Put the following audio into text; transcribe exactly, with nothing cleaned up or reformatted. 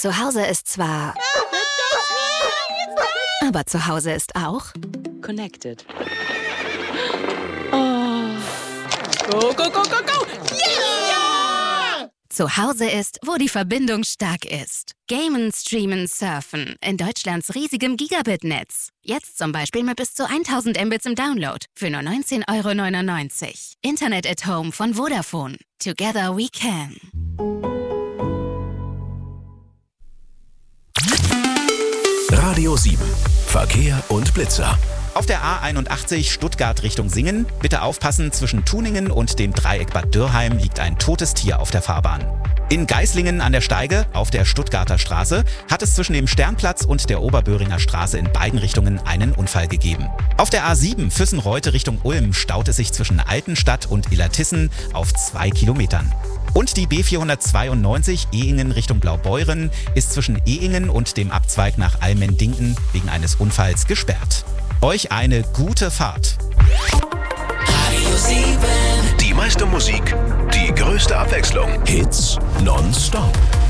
Zu Hause ist zwar... Aber zu Hause ist auch... Connected. Oh. Go, go, go, go, go! Yeah! Zu Hause ist, wo die Verbindung stark ist. Gamen, streamen, surfen. In Deutschlands riesigem Gigabit-Netz. Jetzt zum Beispiel mit bis zu tausend Mbits im Download. Für nur neunzehn Euro neunundneunzig. Internet at Home von Vodafone. Together we can. Radio sieben. Verkehr und Blitzer. Auf der A einundachtzig Stuttgart Richtung Singen. Bitte aufpassen, zwischen Tuningen und dem Dreieck Bad Dürrheim liegt ein totes Tier auf der Fahrbahn. In Geislingen an der Steige auf der Stuttgarter Straße hat es zwischen dem Sternplatz und der Oberböhringer Straße in beiden Richtungen einen Unfall gegeben. Auf der A sieben Füssen-Reute Richtung Ulm staut es sich zwischen Altenstadt und Illertissen auf zwei Kilometern. Und die B vierhundertzweiundneunzig Ehingen Richtung Blaubeuren ist zwischen Ehingen und dem Abzweig nach Allmendingen wegen eines Unfalls gesperrt. Euch eine gute Fahrt. Radio sieben. Die meiste Musik, die größte Abwechslung. Hits nonstop.